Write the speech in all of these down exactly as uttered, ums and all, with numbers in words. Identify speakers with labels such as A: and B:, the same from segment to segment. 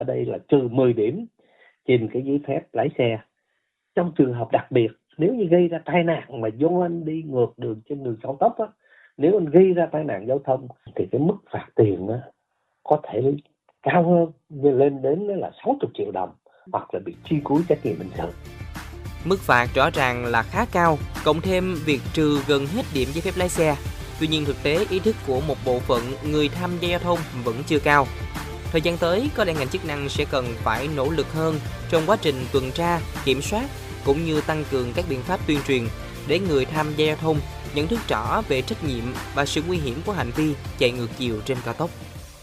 A: Ở đây là trừ mười điểm trên cái giấy phép lái xe. Trong trường hợp đặc biệt, nếu như gây ra tai nạn mà do anh đi ngược đường trên đường cao tốc á, nếu anh gây ra tai nạn giao thông thì cái mức phạt tiền á có thể cao hơn, lên đến là sáu mươi triệu đồng hoặc là bị truy cứu trách nhiệm hình sự.
B: Mức phạt rõ ràng là khá cao, cộng thêm việc trừ gần hết điểm giấy phép lái xe. Tuy nhiên thực tế ý thức của một bộ phận người tham gia giao thông vẫn chưa cao. Thời gian tới, có lẽ ngành chức năng sẽ cần phải nỗ lực hơn trong quá trình tuần tra, kiểm soát cũng như tăng cường các biện pháp tuyên truyền để người tham gia giao thông nhận thức rõ về trách nhiệm và sự nguy hiểm của hành vi chạy ngược chiều trên cao tốc.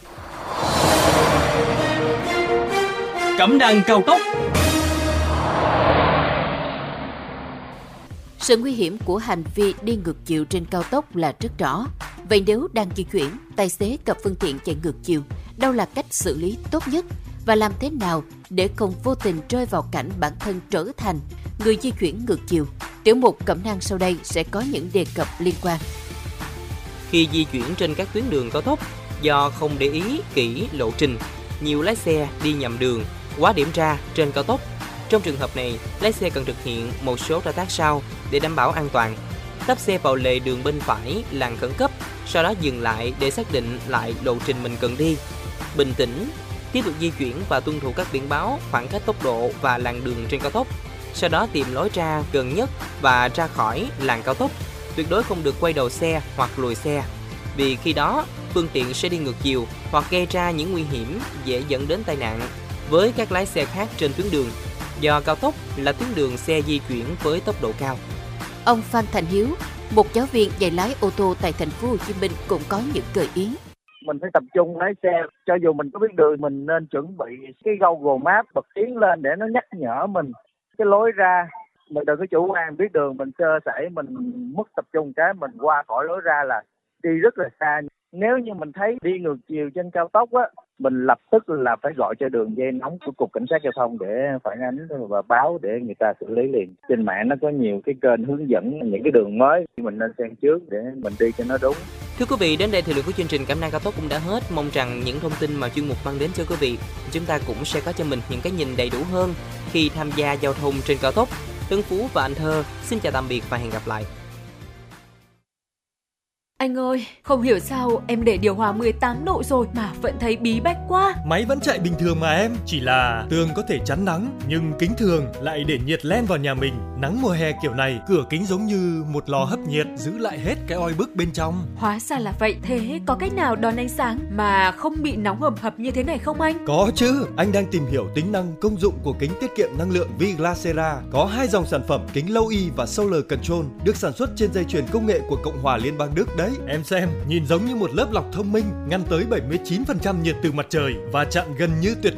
C: Cẩm nang cao tốc.
D: Sự nguy hiểm của hành vi đi ngược chiều trên cao tốc là rất rõ. Vậy nếu đang di chuyển, tài xế gặp phương tiện chạy ngược chiều, đâu là cách xử lý tốt nhất và làm thế nào để không vô tình rơi vào cảnh bản thân trở thành người di chuyển ngược chiều? Tiểu mục Cẩm nang sau đây sẽ có những đề cập liên quan.
B: Khi di chuyển trên các tuyến đường cao tốc, do không để ý kỹ lộ trình, nhiều lái xe đi nhầm đường, quá điểm ra trên cao tốc. Trong trường hợp này, lái xe cần thực hiện một số thao tác sau để đảm bảo an toàn. Tấp xe vào lề đường bên phải, làn khẩn cấp, sau đó dừng lại để xác định lại lộ trình mình cần đi. Bình tĩnh, tiếp tục di chuyển và tuân thủ các biển báo, khoảng cách tốc độ và làn đường trên cao tốc. Sau đó tìm lối ra gần nhất và ra khỏi làn cao tốc. Tuyệt đối không được quay đầu xe hoặc lùi xe, vì khi đó phương tiện sẽ đi ngược chiều hoặc gây ra những nguy hiểm dễ dẫn đến tai nạn với các lái xe khác trên tuyến đường. Do cao tốc là tuyến đường xe di chuyển với tốc độ cao.
D: Ông Phan Thành Hiếu, một giáo viên dạy lái ô tô tại thành phố Hồ Chí Minh cũng có những gợi ý.
E: Mình phải tập trung lái xe, cho dù mình có biết đường mình nên chuẩn bị cái Google Maps bật tiếng lên để nó nhắc nhở mình cái lối ra. Mình đừng có chủ quan biết đường, mình sơ sẩy, mình mất tập trung cái mình qua khỏi lối ra là đi rất là xa. Nếu như mình thấy đi ngược chiều trên cao tốc á, mình lập tức là phải gọi cho đường dây nóng của Cục Cảnh sát Giao thông để phản ánh và báo để người ta xử lý liền. Trên mạng nó có nhiều cái kênh hướng dẫn những cái đường mới, mình nên xem trước để mình đi cho nó đúng.
B: Thưa quý vị, đến đây thời lượng của chương trình Cẩm nang cao tốc cũng đã hết. Mong rằng những thông tin mà chuyên mục mang đến cho quý vị, chúng ta cũng sẽ có cho mình những cái nhìn đầy đủ hơn khi tham gia giao thông trên cao tốc. Tân Phú và Anh Thơ xin chào tạm biệt và hẹn gặp lại.
F: Anh ơi, không hiểu sao em để điều hòa mười tám độ rồi mà vẫn thấy bí bách quá.
C: Máy vẫn chạy bình thường mà em, chỉ là tường có thể chắn nắng, nhưng kính thường lại để nhiệt len vào nhà mình. Nắng mùa hè kiểu này, cửa kính giống như một lò hấp nhiệt, giữ lại hết cái oi bức bên trong.
F: Hóa ra là vậy, thế có cách nào đón ánh sáng mà không bị nóng hầm hập như thế này không anh?
C: Có chứ, anh đang tìm hiểu tính năng công dụng của kính tiết kiệm năng lượng Viglasera. Có hai dòng sản phẩm kính Low E và Solar Control được sản xuất trên dây chuyền công nghệ của Cộng hòa Liên bang Đức đấy. Em xem, nhìn giống như một lớp lọc thông minh, ngăn tới bảy mươi chín phần trăm nhiệt từ mặt trời và chặn gần như tuyệt